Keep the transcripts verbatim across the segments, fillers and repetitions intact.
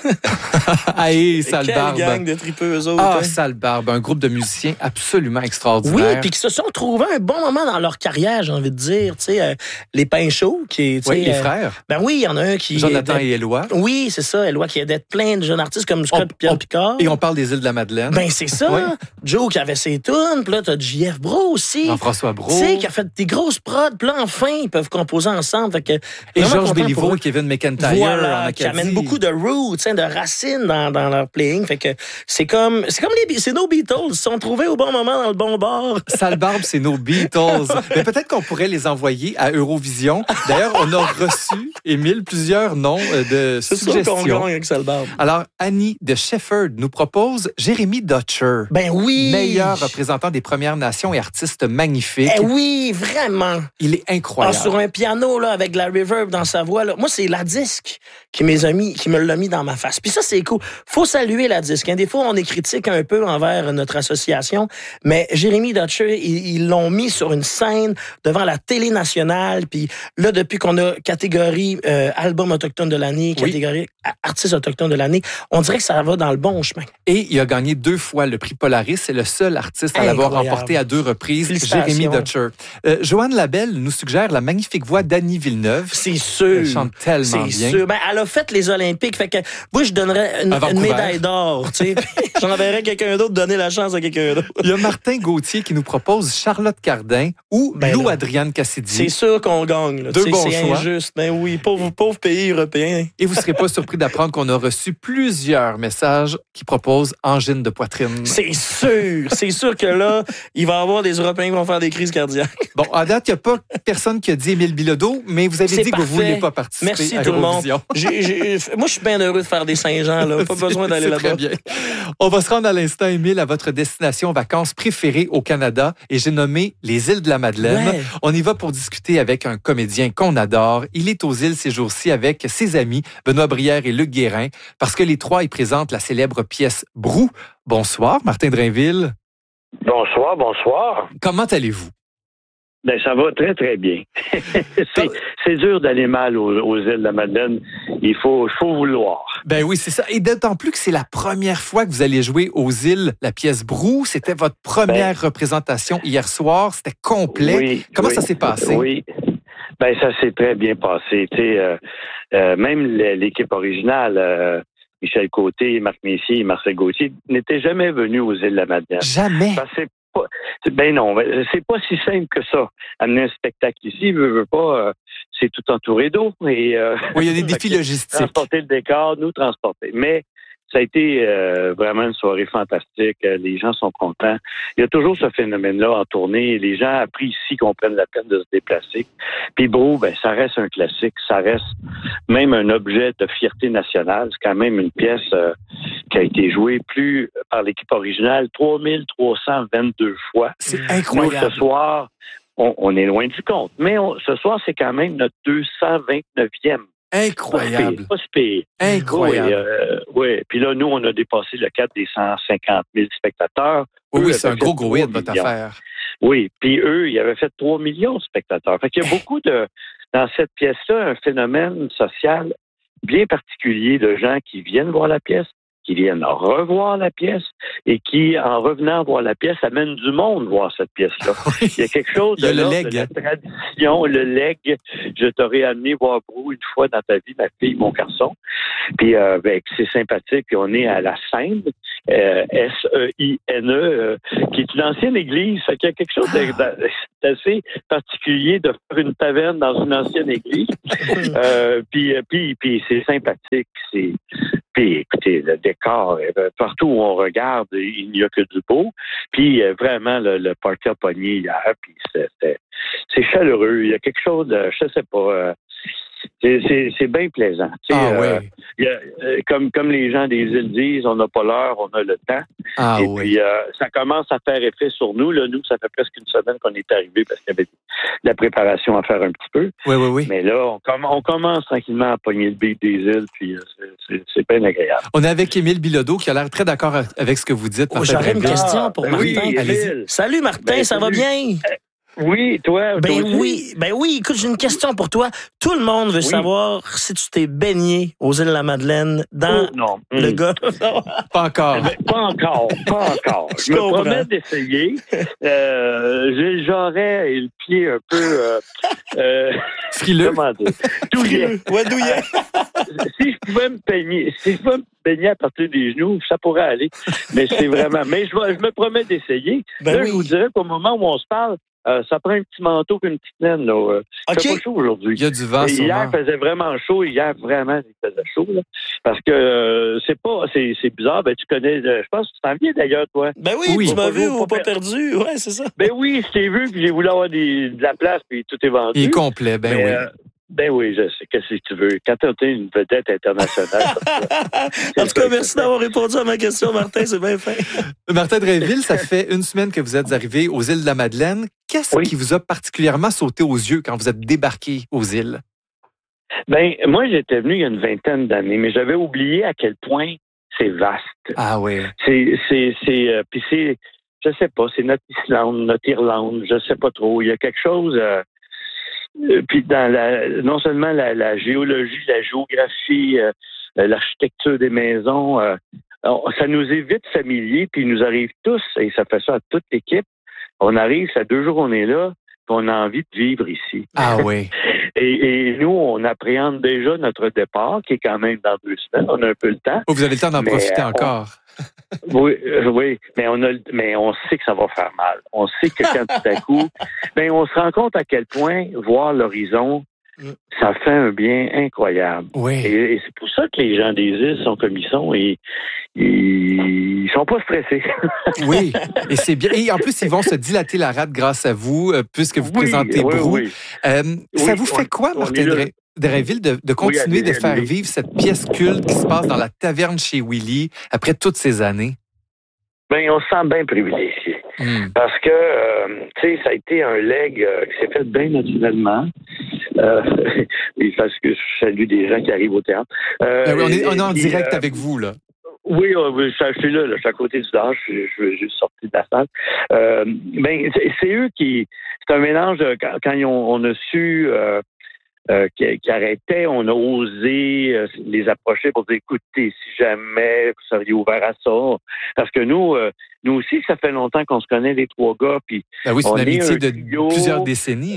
Aïe, sale barbe. Quelle gang de tripeux, eux autres. Ah, hein? sale barbe. Un groupe de musiciens absolument extraordinaire. Oui, puis qui se sont trouvés un bon moment dans leur carrière, j'ai envie de dire. Tu sais, euh, les Pains Chauds, qui est. Oui, les euh, frères. Ben oui, il y en a un qui. Jonathan aidait- et Éloi. Oui, c'est ça. Éloi qui aidait plein de jeunes artistes comme Scott On- Pierre on- Picard. Et on parle des îles de la Madeleine. Ben c'est ça. Oui. Joe qui avait ses tunes, puis là t'as J F Bro aussi. Jean-François Brault. Tu sais, qui a fait des grosses prods, puis là enfin ils peuvent composer ensemble. Fait que, Et vraiment Georges content pour Béliveau eux. et Kevin McIntyre en Voilà, Acadie. qui amène beaucoup de roots, hein, de racines dans, dans leur playing. Fait que c'est comme, c'est comme les, c'est nos Beatles, ils se sont trouvés au bon moment dans le bon bar. Sale barbe, c'est nos Beatles. Mais peut-être qu'on pourrait les envoyer à Eurovision. D'ailleurs, on a reçu, Émile, plusieurs noms euh, de C'est ça qu'on suggestions. gagne avec Salbarbe. Alors, Annie de Shefford nous propose Jérémy Dutcher. Ben oui. Meilleur représentant des Premières Nations et artiste magnifique. Eh oui, vraiment. Il est Ah, incroyable. sur un piano là, avec de la reverb dans sa voix. Là. Moi, c'est la disque qui, mes amis, qui me l'a mis dans ma face. Puis ça, c'est cool. Faut saluer la disque. Hein. Des fois, on est critique un peu envers notre association, mais Jérémy Dutcher, ils, ils l'ont mis sur une scène devant la télé nationale. Puis là, depuis qu'on a catégorie euh, album autochtone de l'année, Oui. catégorie artiste autochtone de l'année, on dirait que ça va dans le bon chemin. Et il a gagné deux fois le prix Polaris. C'est le seul artiste à l'avoir Incroyable. remporté à deux reprises, Félicitations. Jérémy Dutcher. Euh, Joanne Labelle nous suggère la magnifique voix d'Annie Villeneuve. C'est sûr. Elle chante tellement C'est bien. sûr. Ben, elle a fait les Olympiques. Fait que moi, je donnerais une, À une Vancouver. médaille d'or. Tu sais. Puis j'enverrais quelqu'un d'autre donner la chance à quelqu'un d'autre. Il y a Martin Gauthier qui nous propose Charlotte Cardin ou Ben Lou là. Adrienne Cassidy. C'est sûr qu'on gagne. Là. Deux Tu sais, bons c'est choix. injuste. Ben oui, pauvre, pauvre pays européen. Et vous ne serez pas surpris d'apprendre qu'on a reçu plusieurs messages qui proposent angine de poitrine. C'est sûr. C'est sûr que là, il va y avoir des Européens qui vont faire des crises cardiaques. Bon, à date, il n'y a pas personne qui a dit Émile Bilodeau, mais vous avez C'est dit que vous ne parfait. vouliez pas participer Merci à tout le monde. Eurovision. J'ai- j'ai- moi, je suis bien heureux de faire des Saint-Jean. Là. Pas besoin d'aller C'est là-bas. très bien. On va se rendre à l'instant, Émile, à votre destination vacances préférée au Canada. Et j'ai nommé les îles de la Madeleine. Ouais. On y va pour discuter avec un comédien qu'on adore. Il est aux îles ces jours-ci avec ses amis, Benoît Brière et Luc Guérin, parce que les trois y présentent la célèbre pièce Brou. Bonsoir, Martin Drainville. Bonsoir, bonsoir. Comment allez-vous? Ben, ça va très, très bien. c'est, c'est dur d'aller mal aux, aux îles de la Madeleine. Il faut, faut vouloir. Ben oui, c'est ça. Et d'autant plus que c'est la première fois que vous allez jouer aux îles la pièce Brou. C'était votre première Ben, représentation hier soir. C'était complet. Oui, Comment oui, ça s'est passé? Oui. Ben, ça s'est très bien passé. Tu sais, euh, euh, même l'équipe originale, euh, Michel Côté, Marc Messier et Marcel Gauthier, n'étaient jamais venus aux îles de la Madeleine. Jamais. Parce que c'est pas, c'est- ben non, ben, c'est pas si simple que ça. Amener un spectacle ici, veut, veut pas, euh, c'est tout entouré d'eau. Et, euh, Oui, il y a des défis fait que logistiques. transporter le décor, nous transporter. Mais ça a été euh, vraiment une soirée fantastique. Euh, Les gens sont contents. Il y a toujours ce phénomène-là en tournée. Les gens apprécient qu'on prenne la peine de se déplacer. Puis Brou, ben, ça reste un classique. Ça reste même un objet de fierté nationale. C'est quand même une pièce euh, qui a été jouée plus par l'équipe originale trois mille trois cent vingt-deux fois. C'est Nous, incroyable. ce soir, on, on est loin du compte. Mais on- ce soir, c'est quand même notre deux cent vingt-neuvième. Incroyable. Pas si pire. Incroyable. Oui, euh, oui. Puis là, nous, on a dépassé le cap des cent cinquante mille spectateurs. Oui, Eux oui, c'est un avaient gros, fait gros trois hit, votre millions. affaire. Oui, puis eux, ils avaient fait trois millions de spectateurs. Fait qu'il y a beaucoup de, dans cette pièce-là, un phénomène social bien particulier de gens qui viennent voir la pièce, qui viennent revoir la pièce et qui, en revenant voir la pièce, amènent du monde voir cette pièce-là. Il y a quelque chose Il y a de, le là, leg. de la tradition, le leg. Je t'aurais amené voir Brou une fois dans ta vie, ma fille, mon garçon. Puis euh, ben, c'est sympathique. Puis on est à la Seine, euh, S E I N E, euh, qui est une ancienne église. Fait qu'il y a quelque chose de- de- d'assez particulier de faire une taverne dans une ancienne église. euh, puis, puis, puis c'est sympathique. C'est Puis, écoutez, le décor, euh, partout où on regarde, il n'y a que du beau. Puis, euh, vraiment, le, le party a pogné hier, puis c'était, c'est chaleureux. Il y a quelque chose de, je sais pas, euh, c'est, c'est, c'est bien plaisant. Tu sais, Ah euh, oui. il y a, euh, comme, comme les gens des îles disent, on n'a pas l'heure, on a le temps. Ah Et oui. puis, euh, ça commence à faire effet sur nous. Là, nous, ça fait presque une semaine qu'on est arrivés parce qu'il y avait de la préparation à faire un petit peu. Oui, oui, oui. Mais là, on, comm- on commence tranquillement à pogner le beat des îles, puis euh, c'est, c'est, c'est bien agréable. On est avec Émile Bilodeau qui a l'air très d'accord avec ce que vous dites. Oh, Martin j'aurais une Drainville. question pour ben Martin. oui, Allez-y. Émile. Salut Martin, Ben, ça va salut. bien? Oui, toi, Ben toi aussi? oui, ben oui, écoute, j'ai une question pour toi. Tout le monde veut Oui. savoir si tu t'es baigné aux îles de la Madeleine dans Oh, non. le Hmm. golfe. Pas encore. Ben, pas encore, pas encore. Je Je me comprends. promets d'essayer. Euh, j'ai le jarret et le pied un peu... Euh, euh, Frileux. comment dire? Douillet. Ouais, douillet. Si je pouvais me baigner, si je pouvais me baigner à partir des genoux, ça pourrait aller. Mais c'est vraiment... Mais je, vais- je me promets d'essayer. Ben là, oui. je vous dirais qu'au moment où on se parle, euh, ça prend un petit manteau qu'une petite naine. Là. Euh, Il fait OK. pas chaud aujourd'hui. Il y a du vent, Et hier, sûrement. il faisait vraiment chaud. Hier, vraiment, il faisait chaud. Là, parce que euh, c'est pas, c'est, c'est bizarre. Ben, tu connais, euh, je pense que tu t'en viens d'ailleurs, toi. Ben oui, Oui. tu m'as Pas vu jour, ou pas pas per- perdu. Ouais, c'est ça. Ben oui, je t'ai vu, puis j'ai voulu avoir des, de la place, puis tout est vendu. Il est complet, ben Mais, oui. euh, ben oui, je sais. Qu'est-ce que tu veux? Quand tu es une vedette internationale. En tout cas, merci d'avoir répondu à ma question, Martin. C'est bien fait. Martin Drainville, ça fait une semaine que vous êtes arrivé aux îles de la Madeleine. Qu'est-ce Oui. qui vous a particulièrement sauté aux yeux quand vous êtes débarqué aux îles? Ben, moi, j'étais venu il y a une vingtaine d'années, mais j'avais oublié à quel point c'est vaste. Ah oui. C'est, c'est, c'est, euh, puis c'est, je sais pas, c'est notre Islande, notre Irlande, je sais pas trop. Il y a quelque chose, euh, euh, puis dans la, non seulement la, la géologie, la géographie, euh, euh, l'architecture des maisons, euh, on- ça nous est vite familier, puis il nous arrive tous, et ça fait ça à toute l'équipe. On arrive, ça deux jours on est là, puis on a envie de vivre ici. Ah oui. Et, et nous, on appréhende déjà notre départ, qui est quand même dans deux semaines. On a un peu le temps. Oh, vous avez le temps d'en Mais, profiter euh, on- encore. Oui, euh, oui, mais on a, le- mais on sait que ça va faire mal. On sait que quand tout à coup, ben on se rend compte à quel point voir l'horizon, Mm. ça fait un bien incroyable. Oui. Et, et c'est pour ça que les gens des îles sont comme ils sont et ils sont pas stressés. Oui. Et c'est bien. Et en plus, ils vont se dilater la rate grâce à vous, euh, puisque vous présentez oui, Brou. oui. Euh, ça Oui, vous fait on- quoi, on Martin est là. Dra- Drainville, de, de continuer allez, de faire allez. vivre cette pièce culte qui se passe dans la taverne chez Willy après toutes ces années? Ben, on se sent bien privilégié. Hmm. Parce que, euh, tu sais, ça a été un leg euh, qui s'est fait bien naturellement. Euh, et parce que je salue des gens qui arrivent au théâtre. Euh, Ben oui, on, est, on est en et, direct euh, avec vous, là. Oui, euh, oui, je suis là, là, je suis à côté du dage, je, je suis juste sorti de la salle. Euh, ben, c'est, c'est eux qui... C'est un mélange, de, quand, quand ils ont, on a su... Euh, Euh, qui, qui arrêtaient, on a osé euh, les approcher pour dire, écoutez, si jamais vous seriez ouvert à ça. Parce que nous, euh, nous aussi, ça fait longtemps qu'on se connaît, les trois gars, puis Ben oui, c'est on une est amitié un de trio. plusieurs décennies.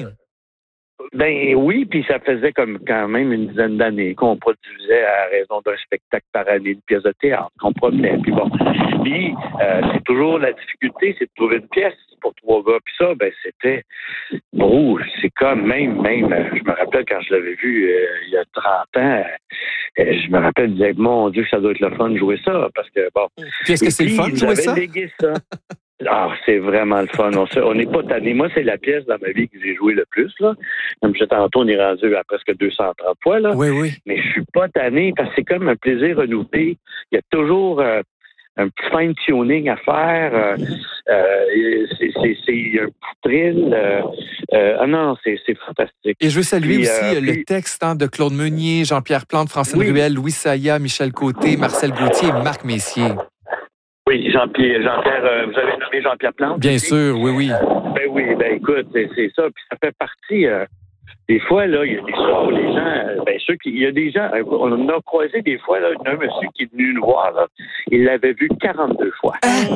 Ben oui, puis ça faisait comme quand même une dizaine d'années qu'on produisait à raison d'un spectacle par année, une pièce de théâtre qu'on promenait. Puis bon, puis euh, c'est toujours la difficulté, c'est de trouver une pièce pour trois gars. Puis ça, ben c'était beau. C'est comme même, même, euh, je me rappelle quand je l'avais vu euh, il y a trente ans, euh, je me rappelle, je disais, mon Dieu, que ça doit être le fun de jouer ça, parce que bon. Puis est-ce que Et c'est le puis, fun de ils jouer avaient ça? légué ça. Ah, c'est vraiment le fun. On se- on n'est pas tanné. Moi, c'est la pièce dans ma vie que j'ai joué le plus, là. Comme je disais tantôt, on est rendu à presque deux cent trente fois, là. Oui, oui. Mais je suis pas tanné parce que c'est comme un plaisir renouvelé. Il y a toujours euh, un petit fine-tuning à faire. Euh, euh, c'est, c'est, c'est un petit thrill. Euh, euh, ah non, c'est, c'est fantastique. Et je veux saluer Puis, aussi euh, le puis- texte hein, de Claude Meunier, Jean-Pierre Plante, Francine Oui. Ruel, Louis Saya, Michel Côté, Marcel Gauthier et Marc Messier. Oui, Jean-Pierre, Jean-Pierre, euh, vous avez nommé Jean-Pierre Plante? Bien aussi? sûr, oui, oui. Ben oui, ben écoute, c'est, c'est ça. Puis ça fait partie. Euh, des fois, là, il y a des soirs où les gens, euh, ben ceux qui, il y a des gens, euh, on a croisé des fois là, un monsieur qui est venu nous voir, là, il l'avait vu quarante-deux fois.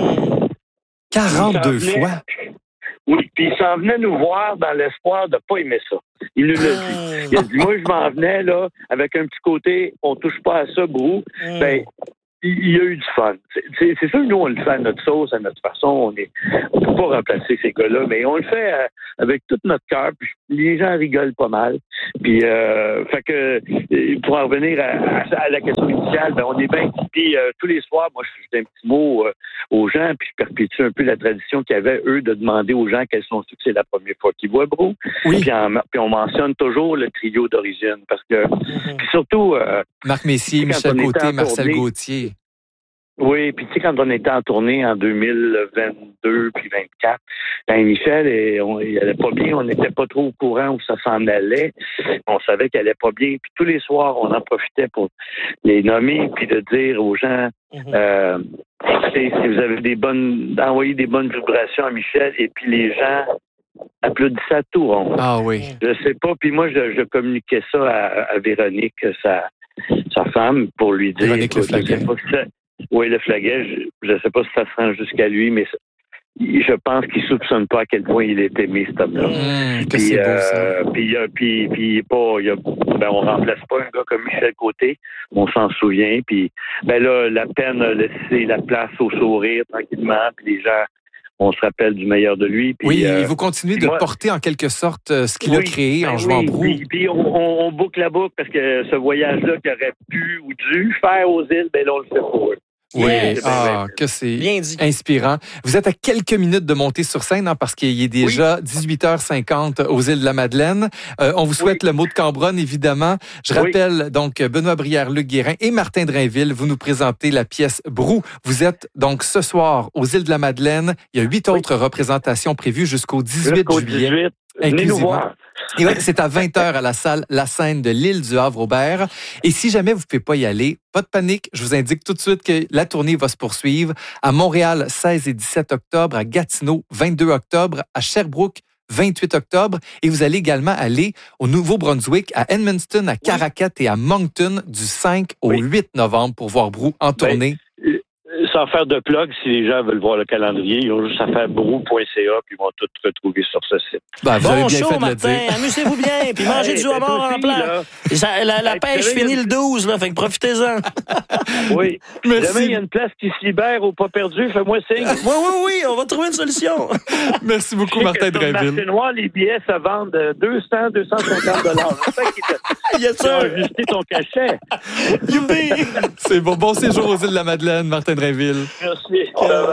quarante-deux Il s'en venait- fois. Oui, puis il s'en venait nous voir dans l'espoir de pas aimer ça. Il nous l'a dit. Il a dit, moi, je m'en venais, là, avec un petit côté, on touche pas à ça, Brou. Ben, il il y a eu du fun. C'est, c'est, c'est sûr que nous, on le fait à notre sauce, à notre façon. On est, on peut pas remplacer ces gars-là, mais on le fait euh, avec tout notre cœur. Puis les gens rigolent pas mal. Puis, euh, fait que, euh, pour en revenir à, à- à la question initiale, ben, on est bien. Puis euh, tous les soirs, moi, je fais un petit mot euh, aux gens, puis je perpétue un peu la tradition qu'il y avait, eux, de demander aux gens quels sont ceux que c'est la première fois qu'ils voient Brou. Oui, Puis, en- puis on mentionne toujours le trio d'origine, parce que, puis surtout, euh, Marc Messier, Quand Michel on était Côté, en Marcel tournée- Gauthier. oui, puis tu sais, quand on était en tournée en deux mille vingt-deux puis vingt-quatre, ben Michel, et on, il allait pas bien, on n'était pas trop au courant où ça s'en allait. On savait qu'elle allait pas bien. Puis tous les soirs, on en profitait pour les nommer puis de dire aux gens, euh, écoutez, si vous avez des bonnes, d'envoyer des bonnes vibrations à Michel, et puis les gens applaudissait à tout rond. Ah oui. Je sais pas. Puis moi, je, je communiquais ça à, à Véronique, sa, sa femme, pour lui dire... Véronique Le Flaguet. Je sais pas si ça, oui, Le Flaguet. Je ne sais pas si ça se rend jusqu'à lui, mais je pense qu'il ne soupçonne pas à quel point il est aimé, cet homme-là. Mmh, que puis, c'est beau, euh, ça. puis, puis, puis pas, il y a, ben, on remplace pas un gars comme Michel Côté, on s'en souvient. Puis, ben là, la peine a laissé la place au sourire tranquillement. Puis les gens, on se rappelle du meilleur de lui. Puis, Oui, euh, et vous continuez de moi, porter en quelque sorte ce qu'il oui, a créé ben en jouant oui, Brou. Puis, puis on, on, on boucle la boucle parce que ce voyage-là qu'il aurait pu ou dû faire aux îles, ben là, on le fait pour eux. Oui, Yes. ah, que c'est Bien dit. inspirant. Vous êtes à quelques minutes de monter sur scène, hein, parce qu'il est déjà oui. dix-huit heures cinquante aux îles de la Madeleine. Euh, on vous souhaite oui. le mot de Cambronne, évidemment. Je rappelle oui. donc Benoît Brière, Luc Guérin et Martin Drainville. Vous nous présentez la pièce Brou. Vous êtes donc ce soir aux îles de la Madeleine. Il y a huit oui. autres représentations prévues jusqu'au dix-huit jusqu'au juillet. dix-huit. Venez nous voir. Et ouais, c'est à vingt heures à la salle La Scène de l'île du Havre-Aubert. Et si jamais vous ne pouvez pas y aller, pas de panique, je vous indique tout de suite que la tournée va se poursuivre à Montréal, seize et dix-sept octobre, à Gatineau, vingt-deux octobre, à Sherbrooke, vingt-huit octobre. Et vous allez également aller au Nouveau-Brunswick, à Edmundston, à Caracat et à Moncton du cinq au oui. huit novembre pour voir Brou en tournée. Ben, sans faire de plug, si les gens veulent voir le calendrier, ils ont juste à faire brou point c a puis ils vont tout retrouver sur ce site. Ben, vous bon avez bien show, fait de Martin. le dire. Amusez-vous bien, puis mangez hey, du homard en plat. Ça, la la hey, pêche finit le douze, là, fait que profitez-en. Oui. Merci. Demain, il y a une place qui se libère au pas perdu. Fais-moi signe. Oui, oui, oui, on va trouver une solution. Merci beaucoup, Martin Drainville. Sur le marché noir, les billets se vendent deux cents, deux cent cinquante dollars. C'est ça qui t'a yes, ajusté ton cachet. Youpi! C'est bon. Bon séjour aux îles de la Madeleine, Martin Drainville. Merci.